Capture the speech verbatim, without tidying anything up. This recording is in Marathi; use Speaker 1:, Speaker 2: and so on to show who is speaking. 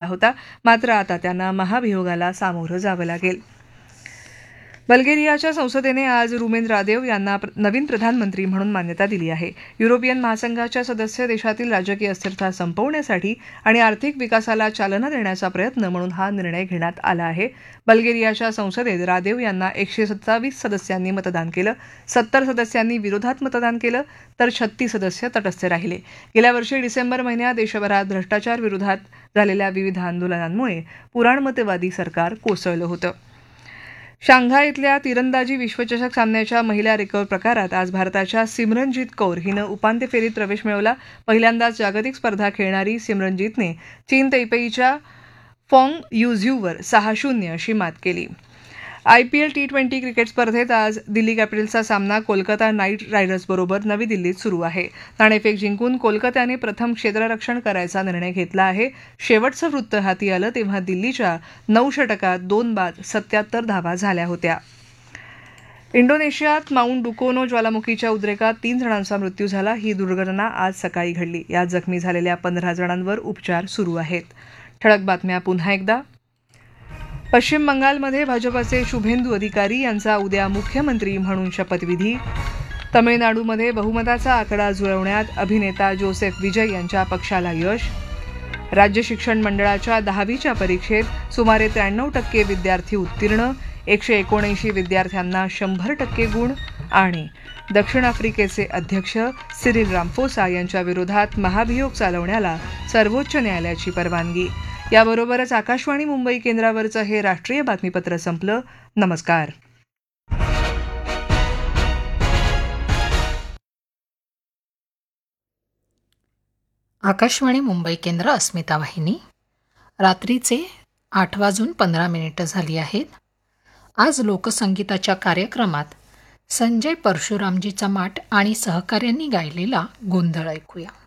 Speaker 1: होता, मात्र आता त्यांना महाभियोगाला सामोरं जावं लागेल. बल्गेरियाच्या संसदेने आज रुमेन रादेव यांना नवीन प्रधानमंत्री म्हणून मान्यता दिली आहे. युरोपियन महासंघाच्या सदस्य देशातील राजकीय अस्थिरता संपवण्यासाठी आणि आर्थिक विकासाला चालना देण्याचा प्रयत्न म्हणून हा निर्णय घेण्यात आला आहे. बल्गेरियाच्या संसदेत रादेव यांना एकशे सत्तावीस सदस्यांनी मतदान केलं. सत्तर सदस्यांनी विरोधात मतदान केलं तर छत्तीस सदस्य तटस्थ राहिले. गेल्या वर्षी डिसेंबर महिन्यात देशभरात भ्रष्टाचार विरोधात झालेल्या विविध आंदोलनांमुळे पुराणमतवादी सरकार कोसळलं होतं. शांघाय इथल्या तिरंदाजी विश्वचषक सामन्याच्या महिला रिकर्व्ह प्रकारात आज भारताच्या सिमरनजीत कौर हिनं उपांत्य फेरीत प्रवेश मिळवला. पहिल्यांदाच जागतिक स्पर्धा खेळणारी सिमरनजीतने चीन तैपेईच्या फॉंग युझ्यूवर सहा शून्य अशी मात केली. आयपीएल टी ट्वेंटी क्रिकेट स्पर्धेत आज दिल्ली कॅपिटल्सचा सामना कोलकाता नाईट रायडर्सबरोबर नवी दिल्लीत सुरू आहे. नाणेफेक जिंकून कोलकात्याने प्रथम क्षेत्ररक्षण करायचा निर्णय घेतला आहे. शेवटचं वृत्त हाती आलं तेव्हा दिल्लीच्या नऊ षटकात दोन बाद सत्याहत्तर धावा झाल्या होत्या. इंडोनेशियात माउंट डुकोनो ज्वालामुखीच्या उद्रेकात तीन जणांचा मृत्यू झाला. ही दुर्घटना आज सकाळी घडली. यात जखमी झालेल्या पंधरा जणांवर उपचार सुरू आहेत. ठळक बातम्या पुन्हा एकदा. पश्चिम बंगालमध्ये भाजपचे शुभेंदू अधिकारी यांचा उद्या मुख्यमंत्री म्हणून शपथविधी. तमिळनाडूमध्ये बहुमताचा आकडा जुळवण्यात अभिनेता जोसेफ विजय यांच्या पक्षाला यश. राज्य शिक्षण मंडळाच्या दहावीच्या परीक्षेत सुमारे त्र्याण्णव टक्के विद्यार्थी उत्तीर्ण. एकशे एकोणऐंशी विद्यार्थ्यांना शंभर टक्के गुण. आणि दक्षिण आफ्रिकेचे अध्यक्ष सिरिल रामफोसा यांच्या विरोधात महाभियोग चालवण्याला सर्वोच्च न्यायालयाची परवानगी. याबरोबरच आकाशवाणी मुंबई केंद्रावरचं हे राष्ट्रीय बातमीपत्र संपलं. नमस्कार.
Speaker 2: आकाशवाणी मुंबई केंद्र, अस्मिता वाहिनी. रात्रीचे आठ वाजून पंधरा मिनिटं झाली आहेत. आज लोकसंगीताच्या कार्यक्रमात संजय परशुरामजीचा माट आणि सहकाऱ्यांनी गायलेला गोंधळ ऐकूया.